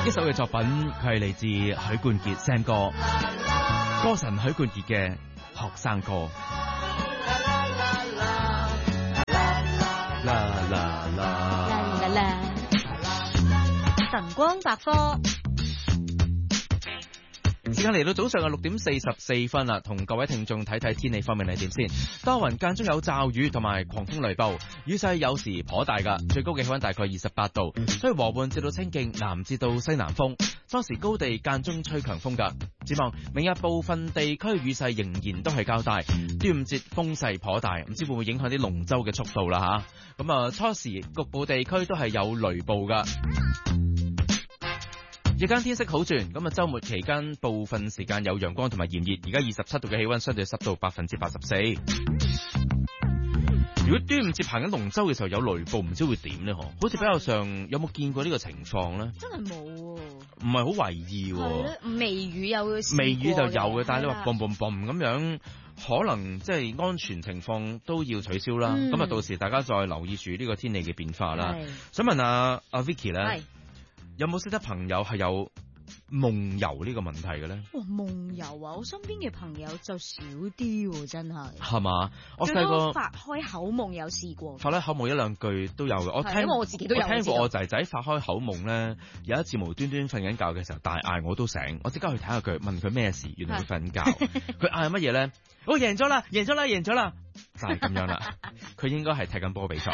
一首嘅作品，佢係嚟自許冠傑 Sam 哥，歌神許冠傑嘅學生歌。啦啦啦， 晨光百科。 時間嚟到早上嘅6:44啦，同各位聽眾睇睇天氣方面係點先。多雲間中有驟雨同埋狂風雷暴，雨勢有時頗大噶，最高嘅氣溫大概28度，所以和緩至到清勁南至到西南風，初時高地間中吹強風噶。展望明日部分地區雨勢仍然都係較大，端午節風勢頗大，唔知會唔會影響啲龍舟嘅速度啦吓。咁啊，初時局部地區都係有雷暴噶。日間天色好轉，咁啊週末期間部分時間有陽光同埋炎熱，而家27度嘅氣溫，相對濕度84%。如果端午節行緊龍舟嘅時候有雷暴，唔知會點呢？好似比較上有冇見過呢個情況呢？ 真係冇喎， 唔係好為意喎。 微雨有微雨就有嘅，但係你話嘣嘣嘣咁樣，可能即係安全情況都要取消啦。咁啊，到時大家再留意住呢個天氣嘅變化啦。想問下阿 Vicky 咧，有冇識得朋友係有夢遊呢個問題嘅咧？ 哇，夢遊啊！我身邊嘅朋友就少啲喎，真係。 係嘛？我細個發開口夢有試過。 發開口夢一兩句都有嘅。 因為我自己都有。 我聽過我仔仔發開口夢咧，有一次無端端瞓緊覺嘅時候大嗌，我都醒，我即刻去睇下佢，問佢咩事，原來佢瞓覺。佢嗌乜嘢咧？我贏咗啦！贏咗啦！贏咗啦！就係咁樣啦。佢應該係踢緊波比賽。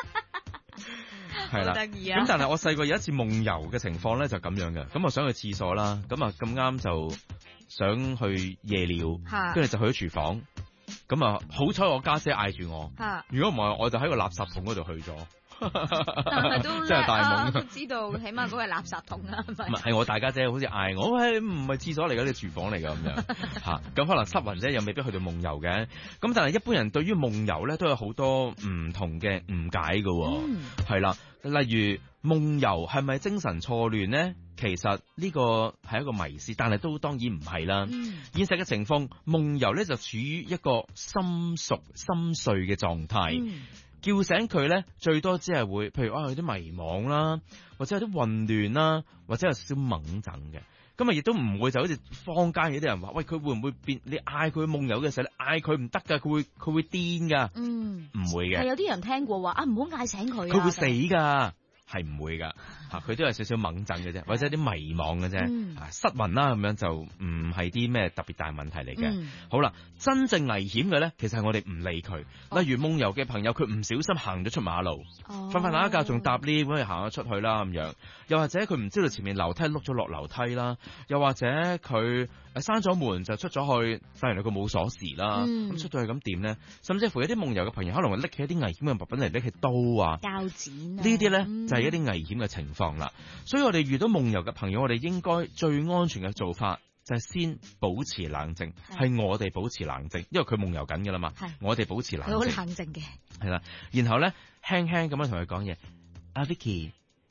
係啦，咁但係我細個有一次夢遊嘅情況咧就咁樣嘅，咁我想去廁所啦，咁啊咁啱就想去夜尿，跟住就去咗廚房，咁啊好彩我家姐嗌住我，如果唔係我就喺個垃圾桶嗰度去咗。 但係都真係大夢， 都知道起碼嗰個係垃圾桶啦，係咪？ 唔係我大家姐好似嗌我，喂唔係廁所嚟㗎，你廚房嚟㗎咁樣嚇，咁可能濕暈啫，又未必去到夢遊嘅。咁但係一般人對於夢遊咧都有好多唔同嘅誤解㗎，係啦，例如夢遊係咪精神錯亂呢？其實呢個係一個迷思，但係都當然唔係啦。現實嘅情況，夢遊咧就處於一個心熟心碎嘅狀態。叫醒佢咧，最多只係會，譬如有啲迷惘啦，或者有啲混亂啦，或者有少少懵整嘅。咁啊，亦都唔會就好似坊間有啲人話，喂，佢會唔會變？你嗌佢夢遊嘅時候，你嗌佢唔得噶，佢會癲噶。唔會嘅。係有啲人聽過話唔好嗌醒佢， 佢會死噶。係唔會噶，佢都有少少懵震嘅啫，或者有啲迷惘嘅啫，失魂啦咁樣就唔係啲咩特別大問題嚟嘅。好啦，真正危險嘅咧，其實係我哋唔理佢。例如夢遊嘅朋友，佢唔小心行咗出馬路，瞓下一覺仲搭 lift 咁行咗出去啦咁樣，又或者佢唔知道前面樓梯碌咗落樓梯啦，又或者佢閂咗門就出咗去，發現佢冇鎖匙啦，咁出咗去咁點咧？甚至乎有啲夢遊嘅朋友可能會拎起一啲危險嘅物品嚟，拎起刀啊、 鉸剪呢啲咧就係一啲危險嘅情況啦。所以我哋遇到夢遊嘅朋友，我哋應該最安全嘅做法就係先保持冷靜，係我哋保持冷靜，因為佢夢遊緊㗎啦嘛，我哋保持冷靜， 佢好冷靜嘅， 係啦。然後咧輕輕咁樣同佢講嘢，阿 Vicky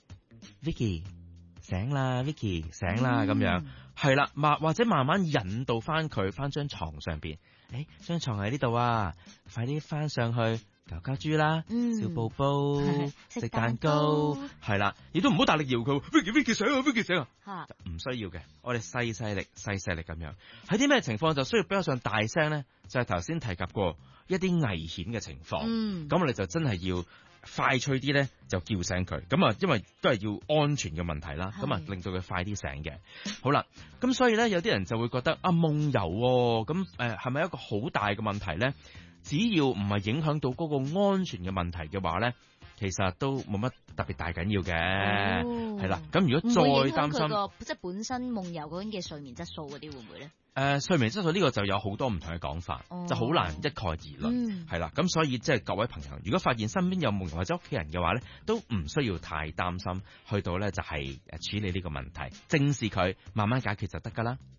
醒啦 ，Vicky 醒啦咁樣。係啦，或者慢慢引導翻佢翻張床上邊。張床喺呢度啊，快啲翻上去，搞搞豬啦，小寶寶食蛋糕，係啦，亦都唔好大力搖佢。Vicky 醒啊 ，Vicky 醒啊，唔需要嘅，我哋細細力咁樣。喺啲咩情況就需要比較上大聲咧？就係頭先提及過一啲危險嘅情況，咁我哋就真係要快脆啲咧，就叫醒佢。咁啊，因為都係要安全嘅問題啦，咁啊令到佢快啲醒嘅。好啦，咁所以咧有啲人就會覺得夢遊咁係咪一個好大嘅問題咧？只要唔係影響到嗰個安全嘅問題嘅話咧，其實都冇乜特別大緊要嘅，係啦。咁如果再擔心即係本身夢遊嗰啲嘅睡眠質素嗰啲會唔會咧？ 睡眠質素呢個就有好多唔同嘅講法，就好難一概而論，係啦。咁所以即係各位朋友，如果發現身邊有夢遊或者屋企人嘅話咧，都唔需要太擔心，去到咧就係處理呢個問題，正視佢，慢慢解決就得㗎啦。